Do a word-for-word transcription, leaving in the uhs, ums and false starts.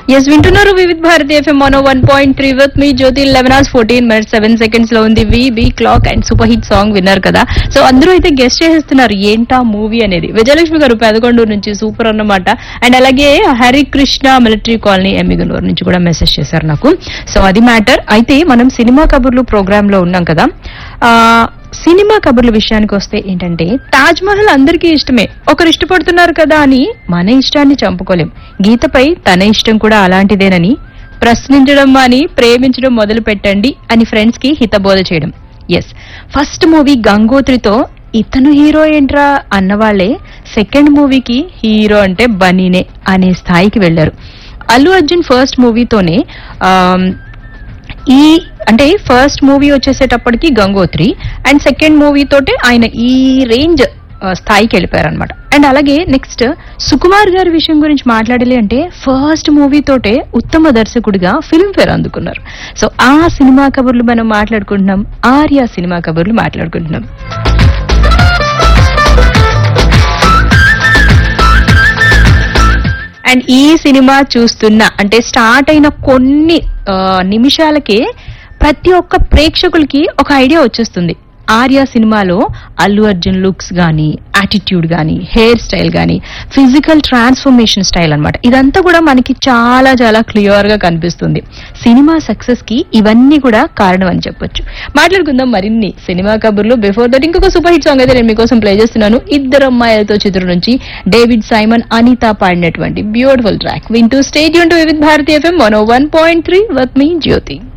Yes వింటున్నారు వివిధ Bharati FM one one point three with me Jyothi eleven hours fourteen minutes seven seconds లో ఉంది వి B clock and super hit song విన్నారు కదా. So అందరూ అయితే గెస్ట్ చేసేస్తున్నారు ఏంటా మూవీ అనేది. విజయలక్ష్మి గారు పెదకొండూరు నుంచి సూపర్ అన్నమాట. అండ్ అలాగే హరికృష్ణ మిలిటరీ కాలనీ ఎమ్మిగనూరు నుంచి కూడా మెసేజ్ చేశారు నాకు. సో అది మ్యాటర్. అయితే మనం సినిమా కబుర్లు ప్రోగ్రామ్ లో ఉన్నాం కదా. ఆ సినిమా కబుర్ల విషయానికి వస్తే ఏంటంటే తాజ్ మహల్ అందరికీ ఇష్టమే. ఒకరు ఇష్టపడుతున్నారు కదా అని మన ఇష్టాన్ని చంపుకోలేం. గీతపై తన ఇష్టం కూడా అలాంటిదేనని ప్రశ్నించడం అని ప్రేమించడం మొదలు పెట్టండి అని ఫ్రెండ్స్ కి హితబోధ చేయడం. ఎస్, ఫస్ట్ మూవీ గంగోత్రితో ఇతను హీరో ఏంట్రా అన్నవాళ్లే సెకండ్ మూవీకి హీరో అంటే బనీనే అనే స్థాయికి వెళ్లారు. అల్లు అర్జున్ ఫస్ట్ మూవీతోనే ఈ అంటే ఫస్ట్ మూవీ వచ్చేసేటప్పటికి గంగోత్రి అండ్ సెకండ్ మూవీ తోటే ఆయన ఈ రేంజ్ స్థాయికి వెళ్ళిపోయారు అనమాట. అండ్ అలాగే నెక్స్ట్ సుకుమార్ గారి విషయం గురించి మాట్లాడాలి అంటే ఫస్ట్ మూవీ తోటే ఉత్తమ దర్శకుడిగా ఫిల్మ్ ఫేర్ అందుకున్నారు. సో ఆ సినిమా కబుర్లు మనం మాట్లాడుకుంటున్నాం, ఆర్య సినిమా కబుర్లు మాట్లాడుకుంటున్నాం. అండ్ ఈ సినిమా చూస్తున్నా అంటే స్టార్ట్ అయిన కొన్ని నిమిషాలకే ప్రతి ఒక్క ప్రేక్షకులకి ఒక ఐడియా వచ్చేస్తుంది. ఆర్య సినిమాలో అల్లు అర్జున్ లుక్స్ గానీ, యాటిట్యూడ్ గానీ, హెయిర్ స్టైల్ గానీ, ఫిజికల్ ట్రాన్స్ఫర్మేషన్ స్టైల్ అన్నమాట. ఇదంతా కూడా మనకి చాలా చాలా క్లియర్ గా కనిపిస్తుంది. సినిమా సక్సెస్ కి ఇవన్నీ కూడా కారణం అని చెప్పొచ్చు. మాట్లాడుకుందాం మరిన్ని సినిమా కబుర్లు. బిఫోర్ దట్ ఇంకొక సూపర్ హిట్ సాంగ్ అయితే నేను మీకోసం ప్లే చేస్తున్నాను. ఇద్దరు అమ్మాయిలతో చిత్రం నుంచి డేవిడ్ సైమన్, అనిత పాడినటువంటి బ్యూటిఫుల్ ట్రాక్ వింటూ స్టే ట్యూన్ టు వివిధ Bharati FM one one point three with me Jyothi.